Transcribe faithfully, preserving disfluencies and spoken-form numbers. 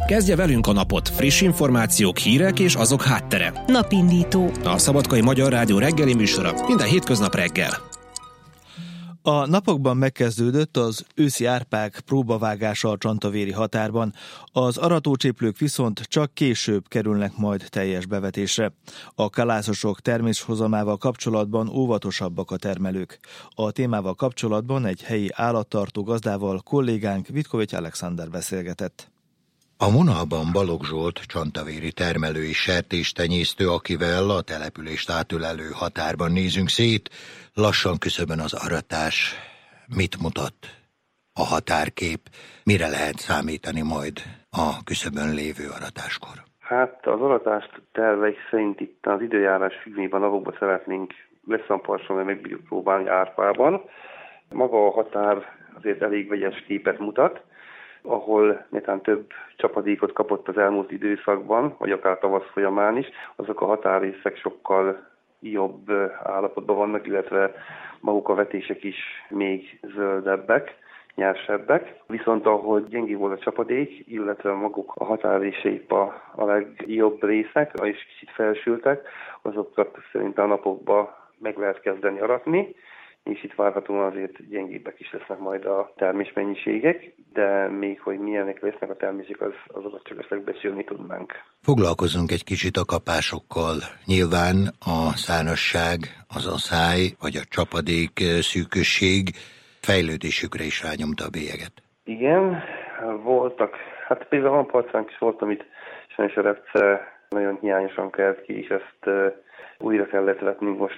Kezdje velünk a napot, friss információk, hírek és azok háttere. Napindító. A Szabadkai Magyar Rádió reggeli műsora minden hétköznap reggel. A napokban megkezdődött az őszi árpák próbavágása a csantavéri határban, az aratócséplők viszont csak később kerülnek majd teljes bevetésre. A kalászosok terméshozamával kapcsolatban óvatosabbak a termelők. A témával kapcsolatban egy helyi állattartó gazdával kollégánk Vitkovics Alexander beszélgetett. A vonalban Balogh Zsolt, csantavéri termelő és sertéstenyésztő, akivel a települést átölelő határban nézünk szét. Lassan küszöbön az aratás. Mit mutat a határkép? Mire lehet számítani majd a küszöbön lévő aratáskor? Hát az aratást terveik szerint itt az időjárás függvényében napokban szeretnénk leszamparsolni, meg megbírjuk próbálni árpában. Maga a határ azért elég vegyes képet mutat, ahol netán több csapadékot kapott az elmúlt időszakban, vagy akár tavasz folyamán is, azok a határrészek sokkal jobb állapotban vannak, illetve maguk a vetések is még zöldebbek, nyersebbek. Viszont ahogy gyengébb volt a csapadék, illetve maguk a határrészek a, a legjobb részek, és kicsit felsültek, azokat szerintem a napokban meg lehet kezdeni aratni, és itt várhatóan azért gyengébbek is lesznek majd a termésmennyiségek, de még hogy milyenek lesznek a termések, az, azokat csak ezt becsülni tudnánk. Foglalkozunk egy kicsit a kapásokkal. Nyilván a szárazság, az aszály vagy a csapadék szűkösség fejlődésükre is rányomta a bélyeget. Igen, voltak. Hát például a parcánk is volt, amit sajnos a repce nagyon hiányosan kelt ki, és ezt újra kellett vetnünk most